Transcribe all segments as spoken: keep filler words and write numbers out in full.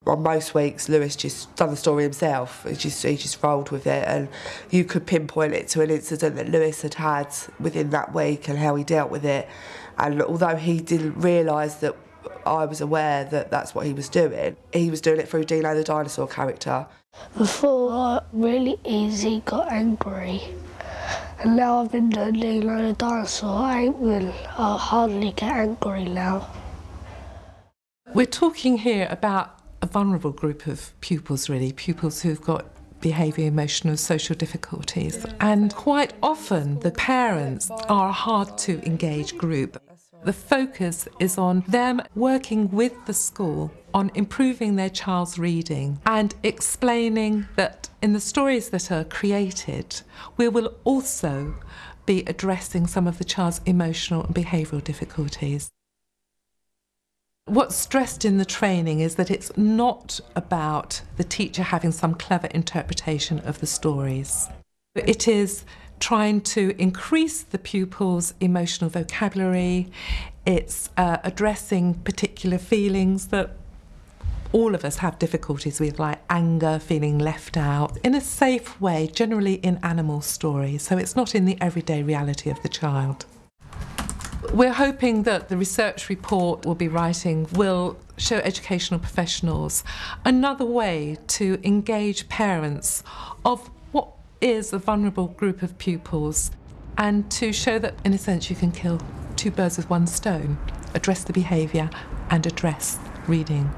On most weeks, Lewis just done the story himself. He just, he just rolled with it, and you could pinpoint it to an incident that Lewis had had within that week and how he dealt with it. And although he didn't realise that I was aware that that's what he was doing, he was doing it through Dino the dinosaur character. Before, I really easy got angry. And now I've been doing Dino the dinosaur, I ain't will, I hardly get angry now. We're talking here about a vulnerable group of pupils, really, pupils who've got behaviour, emotional, social difficulties. And quite often the parents are a hard to engage group. The focus is on them working with the school on improving their child's reading and explaining that in the stories that are created, we will also be addressing some of the child's emotional and behavioural difficulties. What's stressed in the training is that it's not about the teacher having some clever interpretation of the stories. It is trying to increase the pupils' emotional vocabulary. It's uh, addressing particular feelings that all of us have difficulties with, like anger, feeling left out, in a safe way, generally in animal stories, so it's not in the everyday reality of the child. We're hoping that the research report we'll be writing will show educational professionals another way to engage parents of what is a vulnerable group of pupils, and to show that, in a sense, you can kill two birds with one stone, address the behaviour and address reading.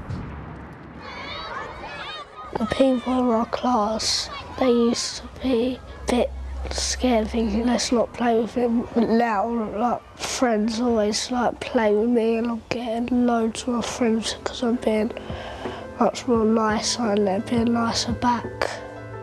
The people in our class, they used to be a bit scared, thinking let's not play with him. But now, like, friends always like play with me, and I'm getting loads more friends because I'm being much more nicer and they're being nicer back.